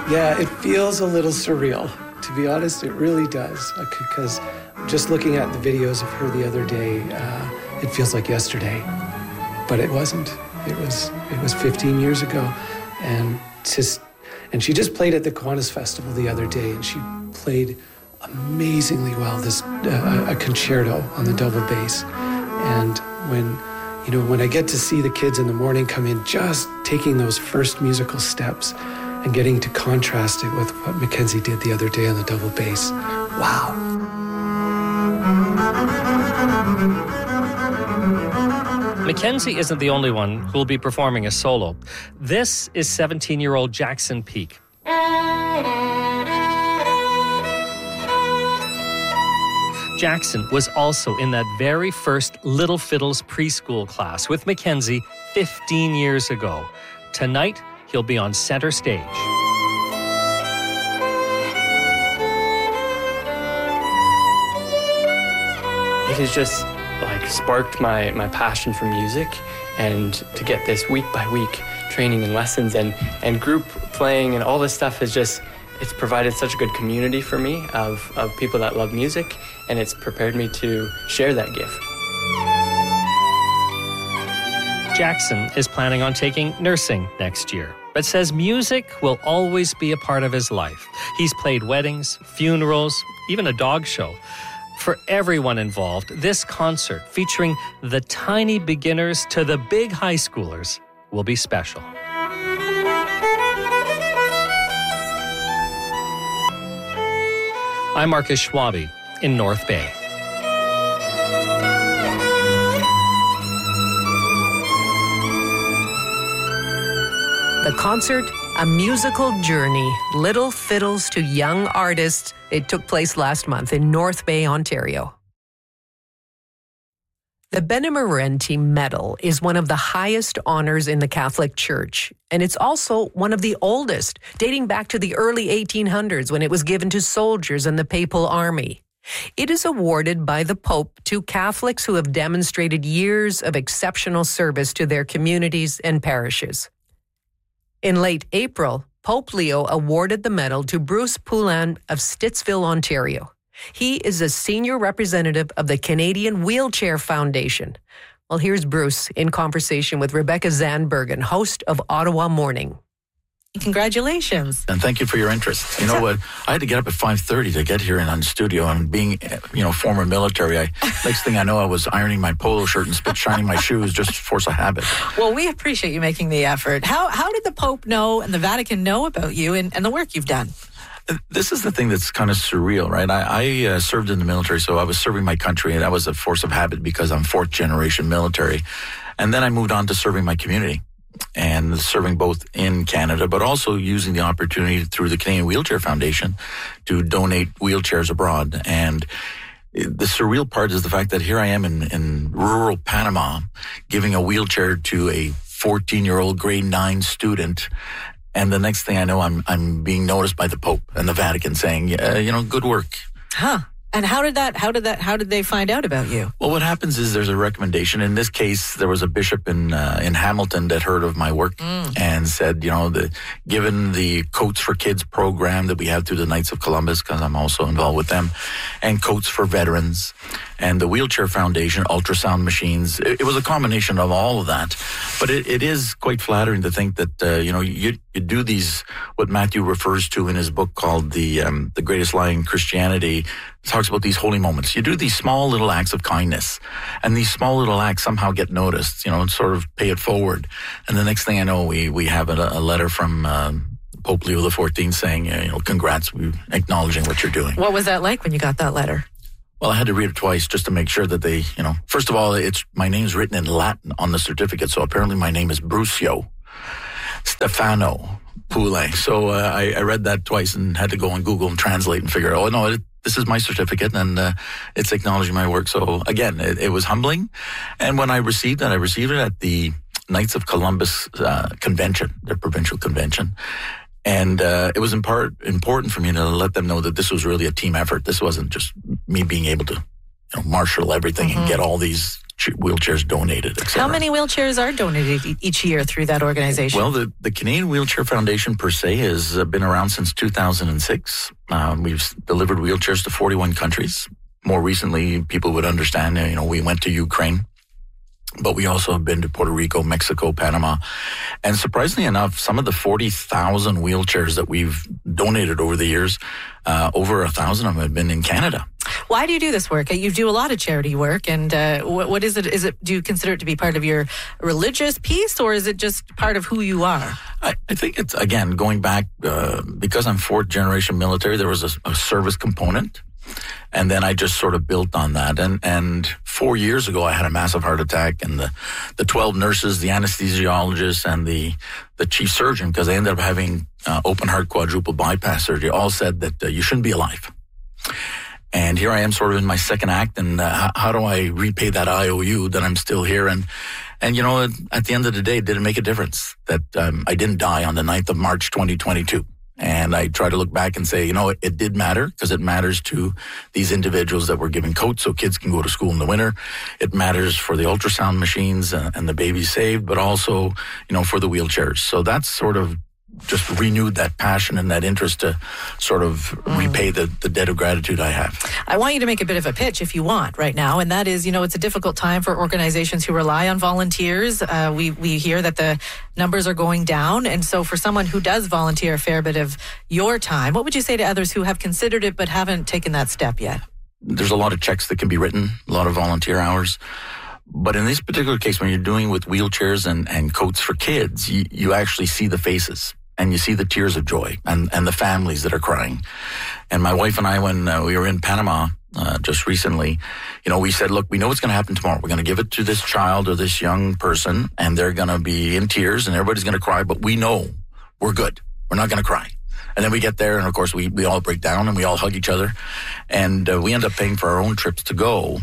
Yeah, it feels a little surreal. To be honest, it really does. Because just looking at the videos of her the other day, it feels like yesterday. But it wasn't. It was 15 years ago. And she just played at the Kiwanis Festival the other day, and she played amazingly well, this a concerto on the double bass. And when I get to see the kids in the morning come in, just taking those first musical steps and getting to contrast it with what Mackenzie did the other day on the double bass. Wow. Mackenzie isn't the only one who will be performing a solo. This is 17-year-old Jackson Peak. Jackson was also in that very first Little Fiddles preschool class with Mackenzie 15 years ago. Tonight, he'll be on center stage. It has just sparked my passion for music, and to get this week by week training and lessons and group playing and all this stuff it's provided such a good community for me of people that love music, and it's prepared me to share that gift. Jackson is planning on taking nursing next year, but says music will always be a part of his life. He's played weddings, funerals, even a dog show. For everyone involved, this concert featuring the tiny beginners to the big high schoolers will be special. I'm Marcus Schwabe in North Bay. The concert, a musical journey, Little Fiddles to Young Artists. It took place last month in North Bay, Ontario. The Benemerenti Medal is one of the highest honors in the Catholic Church, and it's also one of the oldest, dating back to the early 1800s when it was given to soldiers in the Papal Army. It is awarded by the Pope to Catholics who have demonstrated years of exceptional service to their communities and parishes. In late April, Pope Leo awarded the medal to Bruce Poulin of Stittsville, Ontario. He is a senior representative of the Canadian Wheelchair Foundation. Well, here's Bruce in conversation with Rebecca Zandbergen, host of Ottawa Morning. Congratulations. And thank you for your interest. You know what? I had to get up at 5:30 to get here and on studio, and being, former military, next thing I know, I was ironing my polo shirt and spit shining my shoes just to force a habit. Well, we appreciate you making the effort. How did the Pope know and the Vatican know about you and the work you've done? This is the thing that's kind of surreal, right? I served in the military, so I was serving my country, and that was a force of habit because I'm fourth generation military. And then I moved on to serving my community, and serving both in Canada, but also using the opportunity through the Canadian Wheelchair Foundation to donate wheelchairs abroad. And the surreal part is the fact that here I am in rural Panama giving a wheelchair to a 14-year-old grade 9 student. And the next thing I know, I'm being noticed by the Pope and the Vatican saying, good work. Huh. And how did they find out about you? Well, what happens is there's a recommendation. In this case, there was a bishop in Hamilton that heard of my work and said, given the Coats for Kids program that we have through the Knights of Columbus, because I'm also involved with them, and Coats for Veterans, and the Wheelchair Foundation, ultrasound machines. It was a combination of all of that. But it is quite flattering to think that, you do these, what Matthew refers to in his book called The Greatest Lie in Christianity, talks about these holy moments. You do these small little acts of kindness, and these small little acts somehow get noticed, and sort of pay it forward. And the next thing I know, we have a letter from Pope Leo XIV saying, congrats, acknowledging what you're doing. What was that like when you got that letter? Well, I had to read it twice just to make sure that they, first of all, my name's written in Latin on the certificate, so apparently my name is Brucio Stefano Poulin. So I read that twice and had to go on Google and translate and figure out, this is my certificate, and it's acknowledging my work. So again, it was humbling. And when I received it at the Knights of Columbus convention, their provincial convention. And it was important for me to let them know that this was really a team effort. This wasn't just me being able to marshal everything and get all these wheelchairs donated, etc. How many wheelchairs are donated each year through that organization? Well, the Canadian Wheelchair Foundation per se has been around since 2006. We've delivered wheelchairs to 41 countries. More recently, people would understand, we went to Ukraine, but we also have been to Puerto Rico, Mexico, Panama. And surprisingly enough, some of the 40,000 wheelchairs that we've donated over the years, over 1,000 of them have been in Canada. Why do you do this work? You do a lot of charity work, and what is it? Do you consider it to be part of your religious piece, or is it just part of who you are? I think it's, again, going back, because I'm fourth generation military, there was a service component. And then I just sort of built on that. And 4 years ago, I had a massive heart attack, and the 12 nurses, the anesthesiologist, and the chief surgeon, because I ended up having open heart quadruple bypass surgery, all said that you shouldn't be alive. And here I am sort of in my second act, and how do I repay that IOU that I'm still here? And at the end of the day, it didn't make a difference that I didn't die on the 9th of March, 2022. And I try to look back and say, it did matter, because it matters to these individuals that were given coats so kids can go to school in the winter. It matters for the ultrasound machines and the babies saved, but also, for the wheelchairs. So that's sort of just renewed that passion and that interest to sort of repay the debt of gratitude I have. I want you to make a bit of a pitch if you want right now, and that is, it's a difficult time for organizations who rely on volunteers. We hear that the numbers are going down, and so for someone who does volunteer a fair bit of your time, what would you say to others who have considered it but haven't taken that step yet? There's a lot of checks that can be written, a lot of volunteer hours. But in this particular case, when you're doing with wheelchairs and coats for kids, you actually see the faces. And you see the tears of joy and the families that are crying. And my wife and I, when we were in Panama just recently, we said, look, we know what's going to happen tomorrow. We're going to give it to this child or this young person, and they're going to be in tears, and everybody's going to cry. But we know we're good. We're not going to cry. And then we get there, and of course, we all break down, and we all hug each other. And we end up paying for our own trips to go.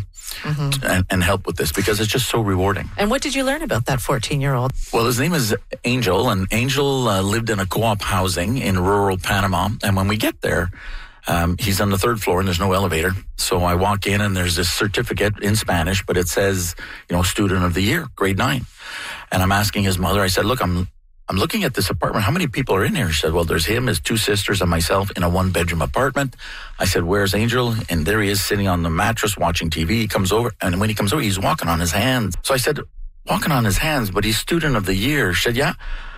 And help with this, because it's just so rewarding. And what did you learn about that 14-year-old? Well, his name is Angel, and Angel lived in a co-op housing in rural Panama. And when we get there, he's on the 3rd floor and there's no elevator. So I walk in and there's this certificate in Spanish, but it says, Student of the Year, grade 9. And I'm asking his mother, I said, look, I'm looking at this apartment. How many people are in here? She said, well, there's him, his 2 sisters, and myself in a 1-bedroom apartment. I said, where's Angel? And there he is sitting on the mattress watching TV. He comes over, and when he comes over, he's walking on his hands. So I said, walking on his hands, but he's Student of the Year. She said, yeah.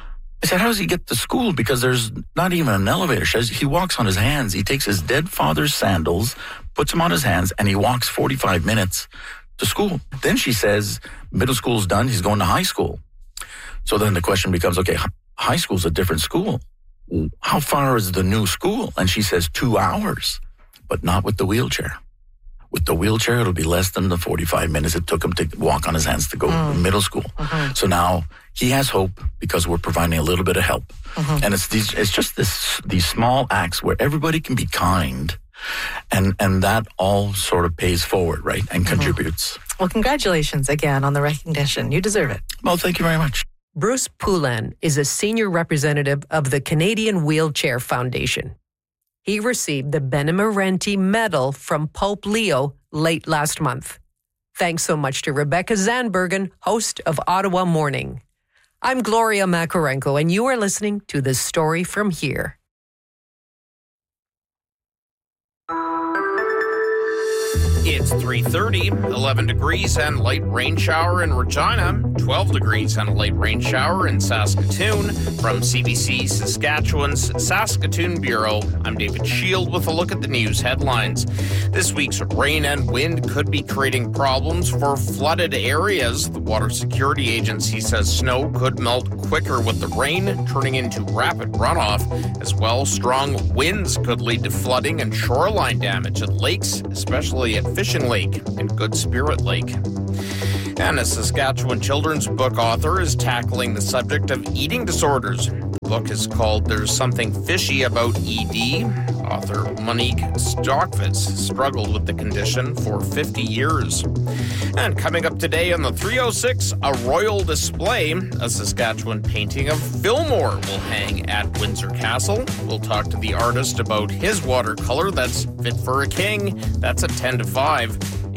I said, how does he get to school? Because there's not even an elevator. She says, he walks on his hands. He takes his dead father's sandals, puts them on his hands, and he walks 45 minutes to school. Then she says, middle school's done. He's going to high school. So then the question becomes, okay, high school's a different school. How far is the new school? And she says 2 hours, but not with the wheelchair. With the wheelchair, it'll be less than the 45 minutes it took him to walk on his hands to go to middle school. So now he has hope because we're providing a little bit of help. And it's just these small acts where everybody can be kind, and that all sort of pays forward, right, and contributes. Well, congratulations again on the recognition. You deserve it. Well, thank you very much. Bruce Poulin is a senior representative of the Canadian Wheelchair Foundation. He received the Benemerenti Medal from Pope Leo late last month. Thanks so much to Rebecca Zandbergen, host of Ottawa Morning. I'm Gloria Makarenko, and you are listening to The Story From Here. It's 3:30, 11 degrees and light rain shower in Regina, 12 degrees and a light rain shower in Saskatoon. From CBC Saskatchewan's Saskatoon Bureau, I'm David Shield with a look at the news headlines. This week's rain and wind could be creating problems for flooded areas. The Water Security Agency says snow could melt quicker with the rain, turning into rapid runoff. As well, strong winds could lead to flooding and shoreline damage at lakes, especially at Fishing Lake and Good Spirit Lake. And a Saskatchewan children's book author is tackling the subject of eating disorders. The book is called There's Something Fishy About ED. Author Monique Stockvis struggled with the condition for 50 years. And coming up today on the 306, a royal display. A Saskatchewan painting of Fillmore will hang at Windsor Castle. We'll talk to the artist about his watercolor that's fit for a king. That's at 10 to 5.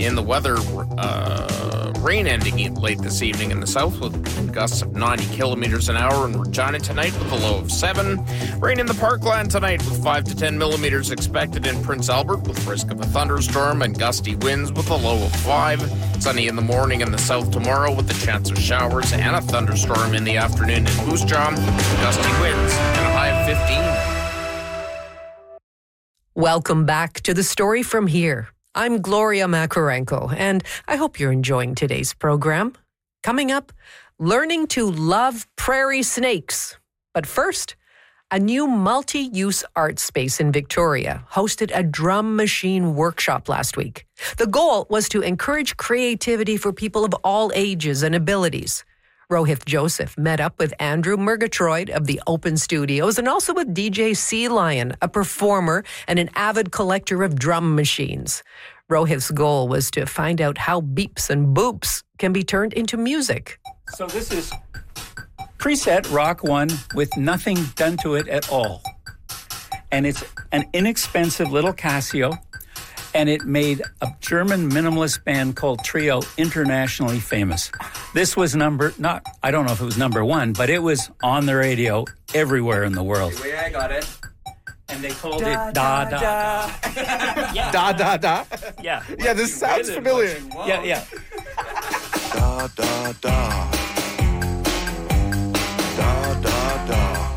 In the weather, rain ending late this evening in the south with gusts of 90 kilometers an hour in Regina tonight with a low of 7. Rain in the Parkland tonight with 5 to 10 millimeters expected in Prince Albert with risk of a thunderstorm and gusty winds with a low of 5. Sunny in the morning in the south tomorrow with the chance of showers and a thunderstorm in the afternoon in Moose Jaw. Gusty winds and a high of 15. Welcome back to The Story from Here. I'm Gloria Makarenko, and I hope you're enjoying today's program. Coming up, learning to love prairie snakes. But first, a new multi-use art space in Victoria hosted a drum machine workshop last week. The goal was to encourage creativity for people of all ages and abilities. Rohith Joseph met up with Andrew Murgatroyd of the Open Studios and also with DJ Sea Lion, a performer and an avid collector of drum machines. Rohith's goal was to find out how beeps and boops can be turned into music. So this is preset Rock 1 with nothing done to it at all. And it's an inexpensive little Casio. And it made a German minimalist band called Trio internationally famous. This was I don't know if it was number 1, but it was on the radio everywhere in the world. Wait, I got it. And they called it Da Da Da. Yeah. Da Da Da? Yeah. Yeah, this sounds familiar. Yeah. Da Da Da. Da Da Da.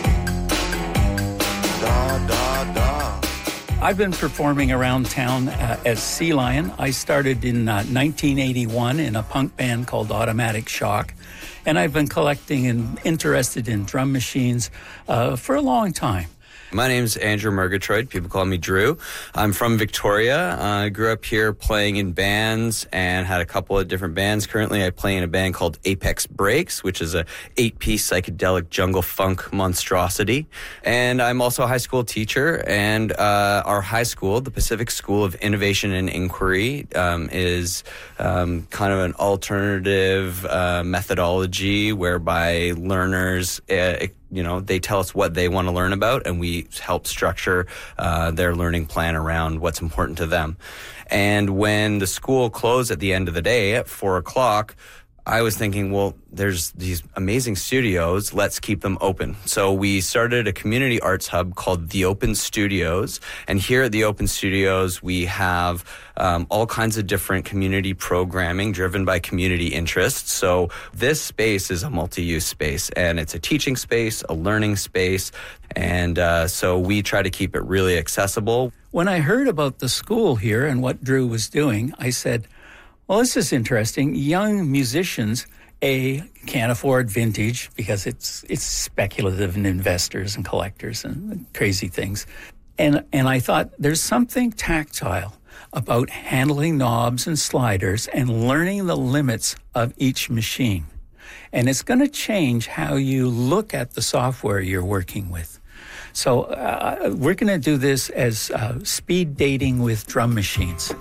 Da Da Da. I've been performing around town as Sea Lion. I started in 1981 in a punk band called Automatic Shock. And I've been collecting and interested in drum machines for a long time. My name's Andrew Murgatroyd. People call me Drew. I'm from Victoria. I grew up here playing in bands and had a couple of different bands. Currently, I play in a band called Apex Breaks, which is a 8-piece psychedelic jungle funk monstrosity. And I'm also a high school teacher. And our high school, the Pacific School of Innovation and Inquiry, is kind of an alternative methodology whereby learners they tell us what they want to learn about, and we help structure their learning plan around what's important to them. And when the school closed at the end of the day at 4:00, I was thinking, well, there's these amazing studios. Let's keep them open. So we started a community arts hub called The Open Studios. And here at The Open Studios, we have all kinds of different community programming driven by community interests. So this space is a multi-use space, and it's a teaching space, a learning space. And so we try to keep it really accessible. When I heard about the school here and what Drew was doing, I said, well, this is interesting. Young musicians, can't afford vintage because it's speculative and investors and collectors and crazy things. And I thought there's something tactile about handling knobs and sliders and learning the limits of each machine. And it's going to change how you look at the software you're working with. So we're going to do this as speed dating with drum machines.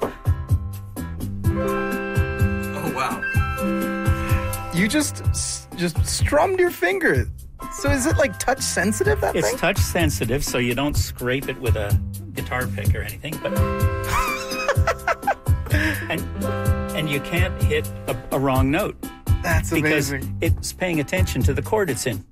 You just strummed your finger. So is it like touch sensitive, that thing? It's touch sensitive, so you don't scrape it with a guitar pick or anything. But and you can't hit a wrong note. That's amazing. Because it's paying attention to the chord it's in.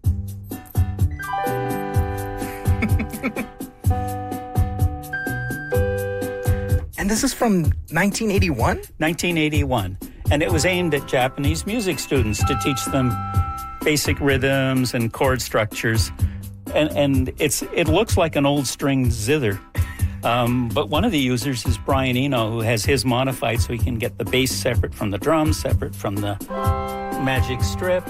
And this is from 1981? 1981. And it was aimed at Japanese music students to teach them basic rhythms and chord structures. And it looks like an old string zither. But one of the users is Brian Eno, who has his modified so he can get the bass separate from the drums, separate from the magic strip.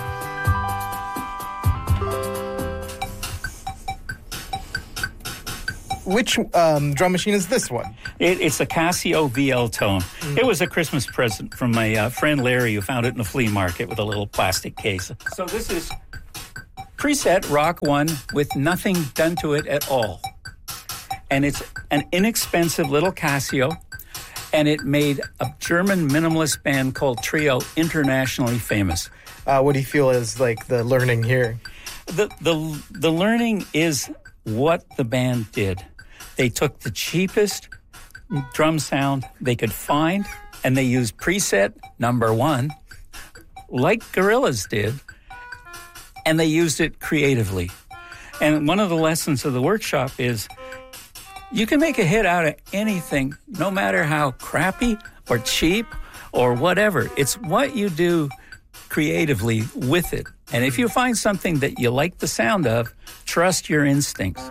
Which drum machine is this one? It's a Casio VL Tone. It was a Christmas present from my friend Larry, who found it in a flea market with a little plastic case. So this is preset Rock 1 with nothing done to it at all. And it's an inexpensive little Casio. And it made a German minimalist band called Trio internationally famous. What do you feel is like the learning here? The learning is what the band did. They took the cheapest, drum sound they could find, and they used preset number 1, like Gorillaz did, and they used it creatively. And one of the lessons of the workshop is you can make a hit out of anything, no matter how crappy or cheap or whatever. It's what you do creatively with it. And if you find something that you like the sound of, trust your instincts.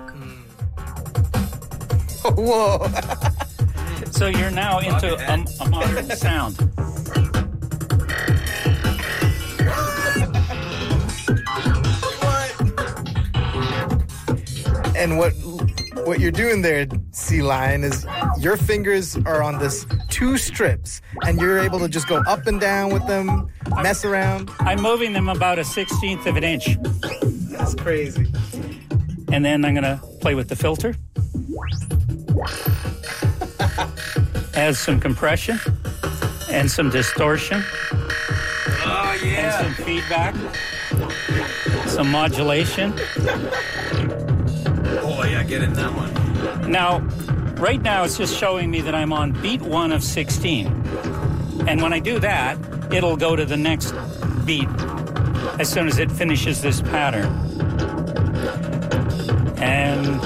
Whoa. So you're now into a modern sound. And what you're doing there, Sea Lion, is your fingers are on this 2 strips, and you're able to just go up and down with them, mess around. I'm moving them about a 1/16 of an inch. That's crazy. And then I'm going to play with the filter. Add some compression and some distortion. Oh, yeah. And some feedback. Some modulation. Oh, yeah, get in that one. Now, right now it's just showing me that I'm on beat 1 of 16. And when I do that, it'll go to the next beat as soon as it finishes this pattern. And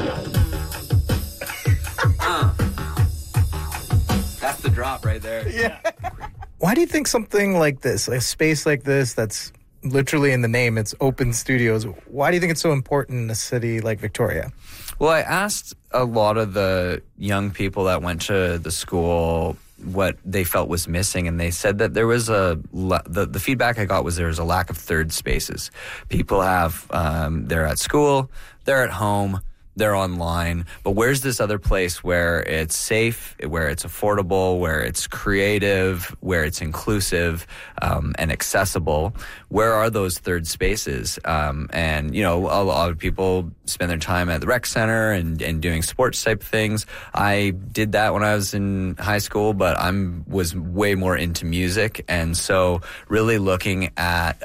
That's the drop right there. Yeah. Why do you think something like this, a space like this that's literally in the name, it's open studios, why do you think it's so important in a city like Victoria? Well, I asked a lot of the young people that went to the school what they felt was missing, and they said that there was the feedback I got was there was a lack of third spaces. People have, they're at school, they're at home, they're online, but where's this other place where it's safe, where it's affordable, where it's creative, where it's inclusive, and accessible? Where are those third spaces? And, you know, a lot of people spend their time at the rec center and doing sports type things. I did that when I was in high school, but was way more into music. And so really looking at,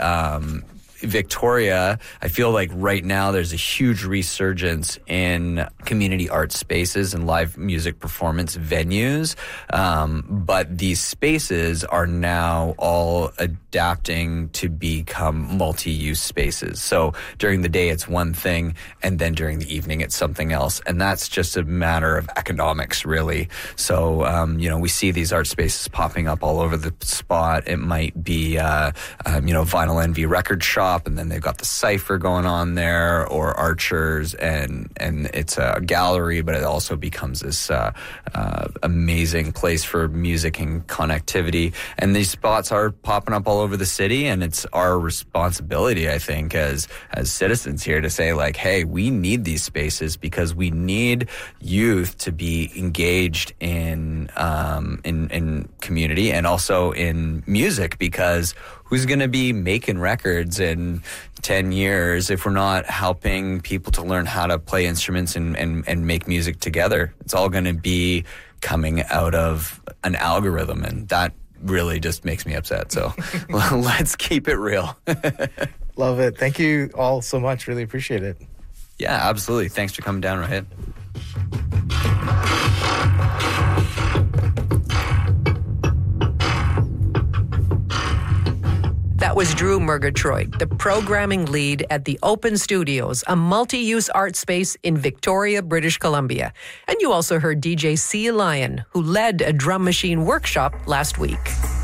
Victoria, I feel like right now there's a huge resurgence in community art spaces and live music performance venues. But these spaces are now all adapting to become multi-use spaces. So during the day, it's one thing, and then during the evening, it's something else. And that's just a matter of economics, really. So, you know, we see these art spaces popping up all over the spot. It might be, Vinyl Envy Record Shop, and then they've got the Cypher going on there, or Archers, and it's a gallery, but it also becomes this amazing place for music and connectivity. And these spots are popping up all over the city, and it's our responsibility, I think, as citizens here to say, like, hey, we need these spaces because we need youth to be engaged in community and also in music, because who's going to be making records in 10 years if we're not helping people to learn how to play instruments and make music together? It's all going to be coming out of an algorithm, and that really just makes me upset. So let's keep it real. Love it. Thank you all so much. Really appreciate it. Yeah, absolutely. Thanks for coming down, Rohit. That was Drew Murgatroyd, the programming lead at the Open Studios, a multi-use art space in Victoria, British Columbia. And you also heard DJ Sea Lion, who led a drum machine workshop last week.